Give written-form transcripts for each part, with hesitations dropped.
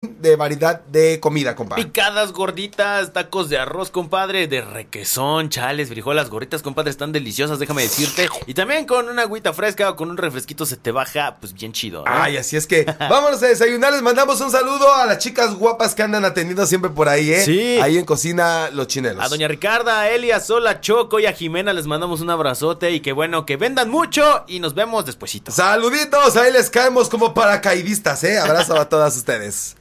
de variedad de comida, compadre. Picadas, gorditas, tacos de arroz, compadre, de requesón, chales, frijolas, gorditas, compadre, están deliciosas, déjame decirte. Y también con una agüita fresca o con un refresquito se te baja, pues bien chido, ¿no? Ay, así es que vámonos a desayunar. Les mandamos un saludo a las chicas guapas que andan atendiendo siempre por ahí, ¿eh? Sí. Ahí en Cocina Los Chinelos. A doña Ricarda, a Elia, Sol, a Choco y a Jimena les mandamos un abrazote y que bueno, que vendan mucho y nos vemos despuesito. Saluditos, ahí les caemos como paracaidistas, ¿eh? Abrazo a todas ustedes.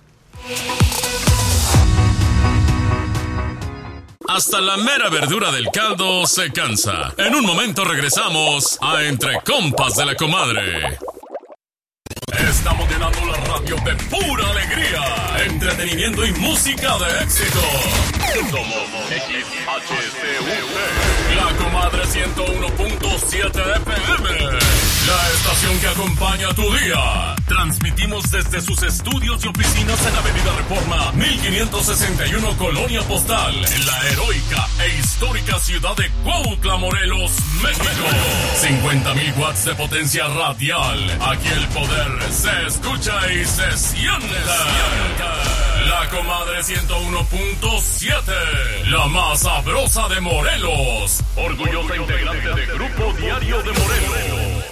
Hasta la mera verdura del caldo se cansa. En un momento regresamos a Entre Compas de la Comadre. Estamos llenando la radio de pura alegría, entretenimiento y música de éxito. Somos XHCUT, la Comadre 101.7 FM, la estación que acompaña tu día. Transmitimos desde sus estudios y oficinas en Avenida Reforma 1561, Colonia Postal, en la heroica e histórica ciudad de Cuautla, Morelos, México. 50,000 watts de potencia radial. Aquí el poder se escucha y se siente. La Comadre 101.7, la más sabrosa de Morelos. Orgullosa integrante de Grupo Diario de Morelos.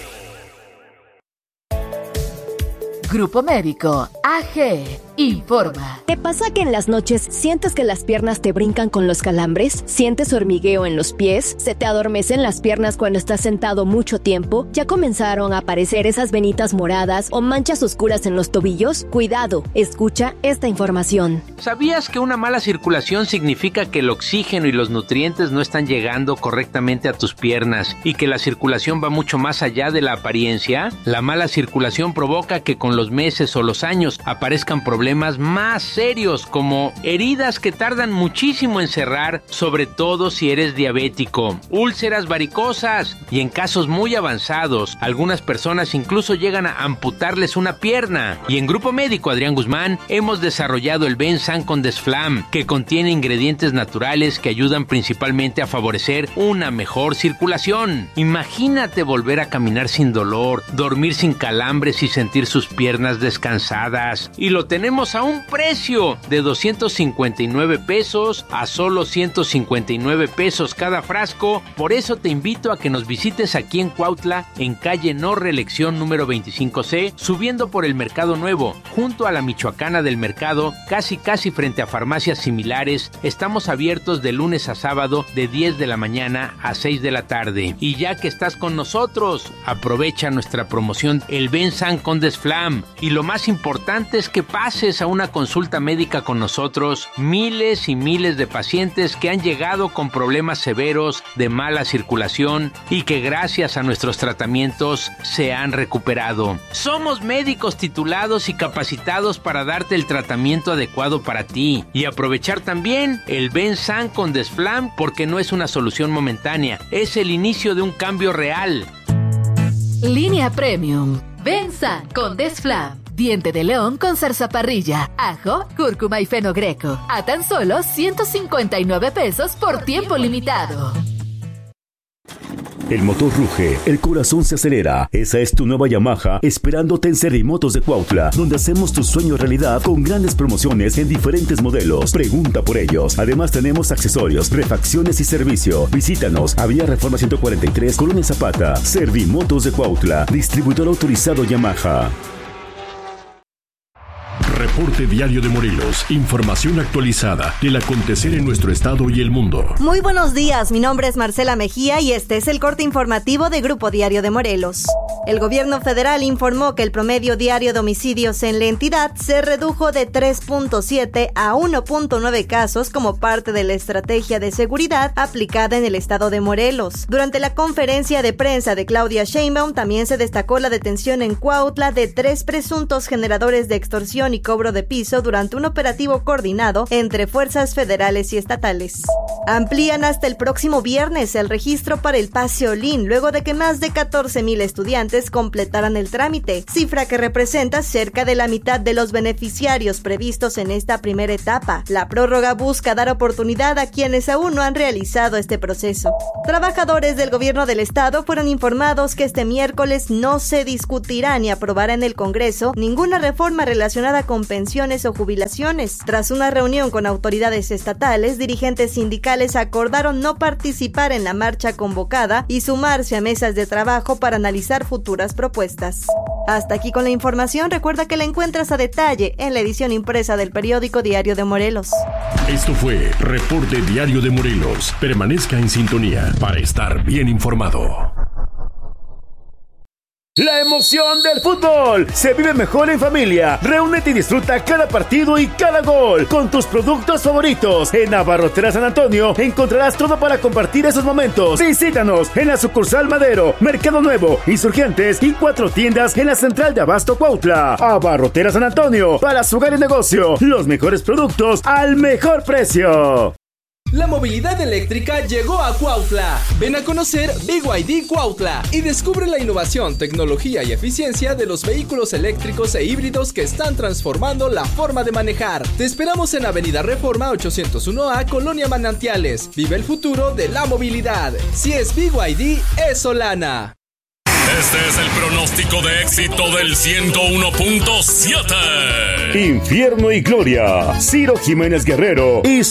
Grupo Médico AG informa. ¿Te pasa que en las noches sientes que las piernas te brincan con los calambres? ¿Sientes hormigueo en los pies? ¿Se te adormecen las piernas cuando estás sentado mucho tiempo? ¿Ya comenzaron a aparecer esas venitas moradas o manchas oscuras en los tobillos? Cuidado, escucha esta información. ¿Sabías que una mala circulación significa que el oxígeno y los nutrientes no están llegando correctamente a tus piernas y que la circulación va mucho más allá de la apariencia? La mala circulación provoca que con los meses o los años aparezcan problemas más serios como heridas que tardan muchísimo en cerrar, sobre todo si eres diabético, úlceras varicosas y en casos muy avanzados, algunas personas incluso llegan a amputarles una pierna. Y en Grupo Médico Adrián Guzmán hemos desarrollado el Bensan con Desflam, que contiene ingredientes naturales que ayudan principalmente a favorecer una mejor circulación. Imagínate volver a caminar sin dolor, dormir sin calambres y sentir sus piernas descansadas. Y lo tenemos a un precio de 259 pesos a solo 159 pesos cada frasco. Por eso te invito a que nos visites aquí en Cuautla, en calle No Reelección número 25C, subiendo por el Mercado Nuevo, junto a la Michoacana del Mercado, casi frente a farmacias similares. Estamos abiertos de lunes a sábado de 10 de la mañana a 6 de la tarde. Y ya que estás con nosotros, aprovecha nuestra promoción El Bensan con Desflam. Y lo más importante es que pases a una consulta médica con nosotros. Miles y miles de pacientes que han llegado con problemas severos de mala circulación y que gracias a nuestros tratamientos se han recuperado. Somos médicos titulados y capacitados para darte el tratamiento adecuado para ti y aprovechar también el Bensan con Desflam, porque no es una solución momentánea, es el inicio de un cambio real. Línea Premium Bensan con Desflam. Diente de león con zarzaparrilla, ajo, cúrcuma y fenogreco. A tan solo 159 pesos por tiempo limitado. El motor ruge, el corazón se acelera. Esa es tu nueva Yamaha, esperándote en Servimotos de Cuautla, donde hacemos tu sueño realidad con grandes promociones en diferentes modelos. Pregunta por ellos. Además tenemos accesorios, refacciones y servicio. Visítanos a Vía Reforma 143, Colonia Zapata. Servimotos de Cuautla, distribuidor autorizado Yamaha. Reporte Diario de Morelos. Información actualizada del acontecer en nuestro estado y el mundo. Muy buenos días, mi nombre es Marcela Mejía y este es el corte informativo de Grupo Diario de Morelos. El gobierno federal informó que el promedio diario de homicidios en la entidad se redujo de 3.7 a 1.9 casos como parte de la estrategia de seguridad aplicada en el estado de Morelos. Durante la conferencia de prensa de Claudia Sheinbaum también se destacó la detención en Cuautla de 3 presuntos generadores de extorsión y cobro de piso durante un operativo coordinado entre fuerzas federales y estatales. Amplían hasta el próximo viernes el registro para el Pase Olin, luego de que más de 14,000 estudiantes completaran el trámite, cifra que representa cerca de la mitad de los beneficiarios previstos en esta primera etapa. La prórroga busca dar oportunidad a quienes aún no han realizado este proceso. Trabajadores del gobierno del estado fueron informados que este miércoles no se discutirá ni aprobará en el Congreso ninguna reforma relacionada con pensiones o jubilaciones. Tras una reunión con autoridades estatales, dirigentes sindicales acordaron no participar en la marcha convocada y sumarse a mesas de trabajo para analizar futuras propuestas. Hasta aquí con la información. Recuerda que la encuentras a detalle en la edición impresa del periódico Diario de Morelos. Esto fue Reporte Diario de Morelos. Permanezca en sintonía para estar bien informado. La emoción del fútbol se vive mejor en familia. Reúnete y disfruta cada partido y cada gol con tus productos favoritos. En Abarroteras San Antonio encontrarás todo para compartir esos momentos. Visítanos en la sucursal Madero, Mercado Nuevo, Insurgentes y 4 tiendas en la central de Abasto Cuautla. Abarroteras San Antonio, para su hogar y negocio, los mejores productos al mejor precio. La movilidad eléctrica llegó a Cuautla. Ven a conocer BYD Cuautla y descubre la innovación, tecnología y eficiencia de los vehículos eléctricos e híbridos que están transformando la forma de manejar. Te esperamos en Avenida Reforma 801A, Colonia Manantiales. Vive el futuro de la movilidad. Si es BYD, es Solana. Este es el pronóstico de éxito del 101.7. Infierno y Gloria, Ciro Jiménez Guerrero y